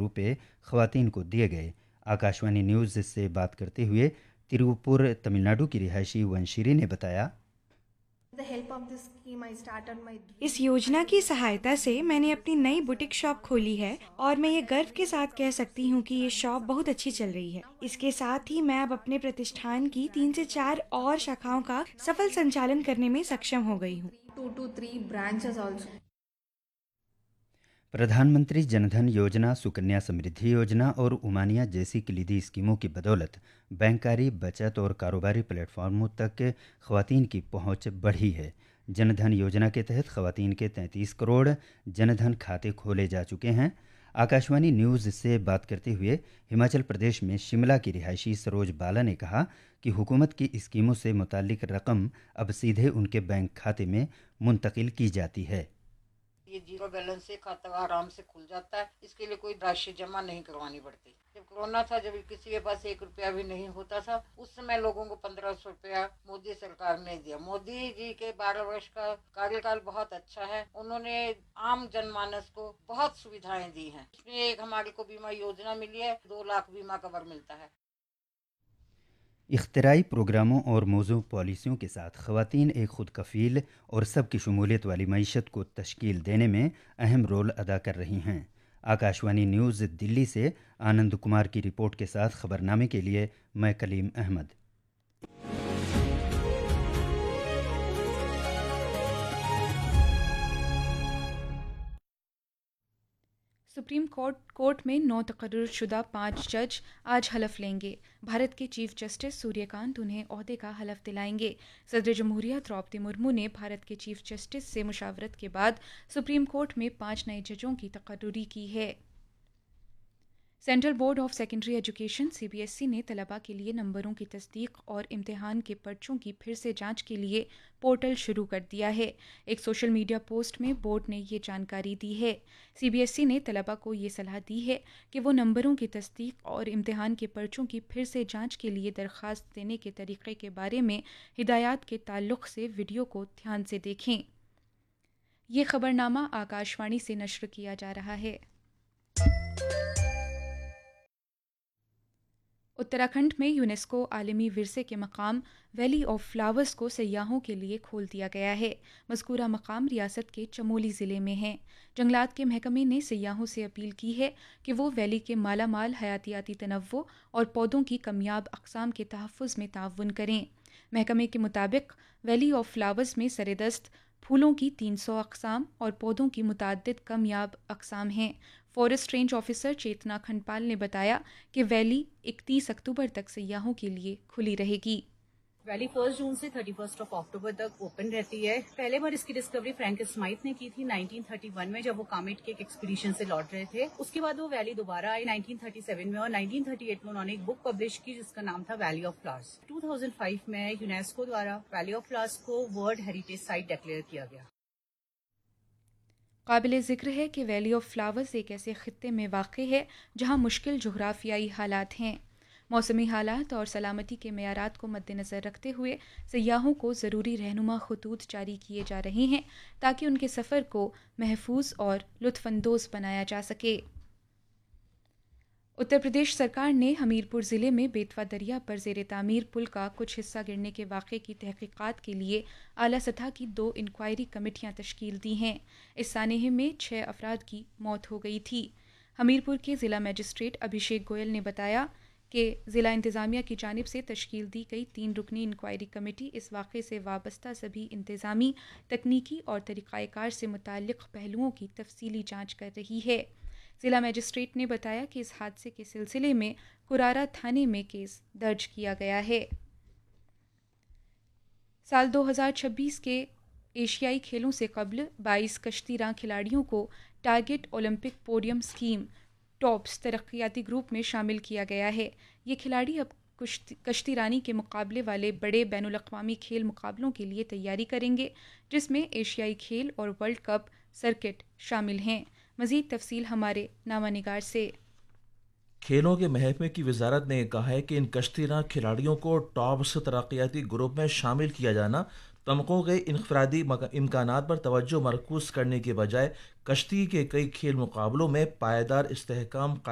रुपए खवातीन को दिए गए। आकाशवाणी न्यूज़ से बात करते हुए तिरुपुर तमिलनाडु की रिहायशी वंशिरी ने बताया, इस योजना की सहायता से मैंने अपनी नई बुटीक शॉप खोली है और मैं ये गर्व के साथ कह सकती हूँ कि ये शॉप बहुत अच्छी चल रही है। इसके साथ ही मैं अब अपने प्रतिष्ठान की 3 से 4 और शाखाओं का सफल संचालन करने में सक्षम हो गई हूँ। प्रधानमंत्री जनधन योजना, सुकन्या समृद्धि योजना और उमानिया जैसी क्लीदी स्कीमों की बदौलत बैंकारी, बचत और कारोबारी प्लेटफॉर्मों तक खवातीन की पहुंच बढ़ी है। जनधन योजना के तहत खवातीन के 33 करोड़ जनधन खाते खोले जा चुके हैं। आकाशवाणी न्यूज़ से बात करते हुए हिमाचल प्रदेश में शिमला की रिहायशी सरोज बाला ने कहा कि हुकूमत की स्कीमों से मुताल्लिक रकम अब सीधे उनके बैंक खाते में मुंतकिल की जाती है। ये जीरो बैलेंस से खाता आराम से खुल जाता है, इसके लिए कोई राशि जमा नहीं करवानी पड़ती। जब कोरोना था, जब किसी के पास 1 रुपया भी नहीं होता था, उस समय लोगों को 1500 रुपया मोदी सरकार ने दिया। मोदी जी के 12 वर्ष का कार्यकाल बहुत अच्छा है। उन्होंने आम जनमानस को बहुत सुविधाएं दी हैं। इसमें एक हमारे को बीमा योजना मिली है, 2 लाख बीमा कवर मिलता है। इख्तिराई प्रोग्रामों और मौजू पॉलिसियों के साथ ख़वातीन एक खुद कफ़ील और सबकी शमूलियत वाली मईशत को तश्कील देने में अहम रोल अदा कर रही हैं। आकाशवाणी न्यूज़ दिल्ली से आनंद कुमार की रिपोर्ट के साथ खबरनामे के लिए मैं कलीम अहमद। सुप्रीम कोर्ट में 9 तकर्रुरशुदा 5 जज आज हलफ लेंगे। भारत के चीफ जस्टिस सूर्यकांत उन्हें ओहदे का हलफ दिलाएंगे। सदर जमहूरिया द्रौपदी मुर्मू ने भारत के चीफ जस्टिस से मुशावरत के बाद सुप्रीम कोर्ट में 5 नए जजों की तकर्रुरी की है। Central board of secondary education CBSE ने तलबा के लिए नंबरों की तस्दीक और इम्तिहान के पर्चों की फिर से जांच के लिए पोर्टल शुरू कर दिया है। एक सोशल मीडिया पोस्ट में बोर्ड ने ये जानकारी दी है। CBSE ने तलबा को ये सलाह दी है कि वो नंबरों की तस्दीक और इम्तिहान के पर्चों की फिर से जांच के लिए दरख्वास्त देने के तरीक़े के बारे में हिदायत के ताल्लुक़ से वीडियो को ध्यान से देखें। ये खबरनामा आकाशवाणी से नश्र किया जा रहा है। उत्तराखंड में यूनेस्को आलमी विरसे के मकाम वैली ऑफ फ्लावर्स को सयाहों के लिए खोल दिया गया है। मज़कूरा मकाम रियासत के चमोली ज़िले में है। जंगलात के महकमे ने सयाहों से अपील की है कि वो वैली के मालामाल हयातियाती तनव्वो और पौधों की कमियाब अक़साम के तहफ़्फ़ुज़ में ताउन करें। महकमे के मुताबिक वैली ऑफ फ्लावर्स में सरेदस्त फूलों की 300 अक़साम और पौधों की मुताद्दिद कमियाब अक़साम हैं। फॉरेस्ट रेंज ऑफिसर चेतना खंडपाल ने बताया कि वैली 31 अक्टूबर तक सयाहों के लिए खुली रहेगी। वैली 1 जून से 31 अक्टूबर तक ओपन रहती है। पहले बार इसकी डिस्कवरी फ्रैंक स्माइथ ने की थी 1931 में, जब वो कामेट के एक एक्सपीडिशन से लौट रहे थे। उसके बाद वो वैली दोबारा आई 1937 में और 1938 में उन्होंने एक बुक पब्लिश की जिसका नाम था वैली ऑफ फ्लावर्स। 2005 में यूनेस्को द्वारा वैली ऑफ फ्लावर्स को वर्ल्ड हेरिटेज साइट डिक्लेयर किया गया। काबिल ज़िक्र है कि वैली ऑफ फ्लावर्स एक ऐसे खित्ते में वाक़ है जहाँ मुश्किल जोग्राफियाई हालात हैं। मौसमी हालात और सलामती के मेयारात को मद्देनज़र रखते हुए सयाहों को ज़रूरी रहनुमा खतूत जारी किए जा रहे हैं ताकि उनके सफ़र को महफूज और लुत्फ़अंदोज़ बनाया जा सके। उत्तर प्रदेश सरकार ने हमीरपुर ज़िले में बेतवा दरिया पर ज़ेरे तामीर पुल का कुछ हिस्सा गिरने के वाक़े की तहक़ीक़ात के लिए आला सतह की 2 इंक्वायरी कमेटियाँ तश्कील दी हैं। इस सानहे में 6 अफराद की मौत हो गई थी। हमीरपुर के ज़िला मजिस्ट्रेट अभिषेक गोयल ने बताया कि ज़िला इंतज़ामिया की जानिब से तश्कील दी गई 3 रुकनी इंक्वायरी कमेटी इस वाक़े से वाबस्ता सभी इंतज़ामी, तकनीकी और तरीक़ाकार से मुताल्लिक़ पहलुओं की तफसीली जाँच कर रही है। ज़िला मजिस्ट्रेट ने बताया कि इस हादसे के सिलसिले में कुरारा थाने में केस दर्ज किया गया है। साल 2026 के एशियाई खेलों से कबल 22 कश्तीरां खिलाड़ियों को target Olympic podium scheme tops तरक्याती group में शामिल किया गया है। ये खिलाड़ी अब कश्तीरानी के मुकाबले वाले बड़े बैनुल-अक़वामी खेल मुकाबलों के लिए तैयारी करेंगे, जिसमें एशियाई खेल और वर्ल्ड कप सर्किट शामिल हैं। मज़ीद तफसील हमारे नामानिगार से। खेलों के महकमे की वजारत ने कहा है कि इन कश्तीरां खिलाड़ियों को टॉप्स तरक्याती ग्रुप में शामिल किया जाना तमकों के इनफरादी इम्कानात पर तवज्जो मरकूज करने के बजाय कश्ती के कई खेल मुकाबलों में पायदार इस्तेहकाम